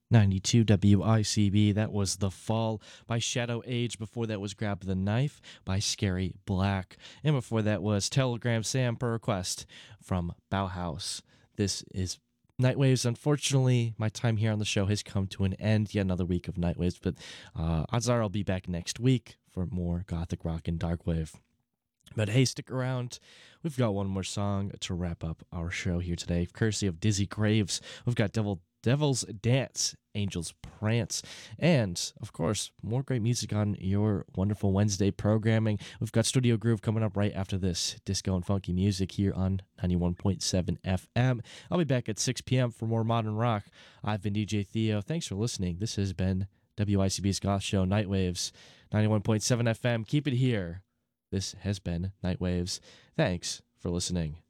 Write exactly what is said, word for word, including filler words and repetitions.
ninety-two W I C B. That was The Fall by Shadow Age. Before that was Grab the Knife by Scary Black. And before that was Telegram Sam per request from Bauhaus. This is Nightwaves. Unfortunately, my time here on the show has come to an end. Yet another week of Nightwaves, but uh, odds are I'll be back next week for more Gothic Rock and Darkwave. But hey, stick around. We've got one more song to wrap up our show here today, courtesy of Dizzy Graves. We've got Devil Devil's Dance, Angels Prance, and of course, more great music on your wonderful Wednesday programming. We've got Studio Groove coming up right after this, disco and funky music here on ninety-one point seven F M. I'll be back at six p.m. for more modern rock. I've been D J Theo. Thanks for listening. This has been W I C B's Goth Show, Nightwaves, ninety-one point seven F M. Keep it here. This has been Nightwaves. Thanks for listening.